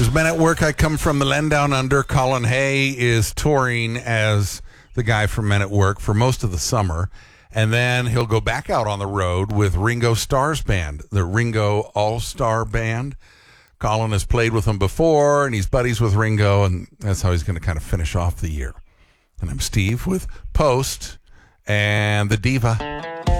This is Men at Work. I come from the land down under. Colin Hay is touring as the guy from Men at Work for most of the summer. And then he'll go back out on the road with Ringo Starr's band, the Ringo All-Star Band. Colin has played with them before, and he's buddies with Ringo, and that's how he's going to kind of finish off the year. And I'm Steve with Post and the Diva.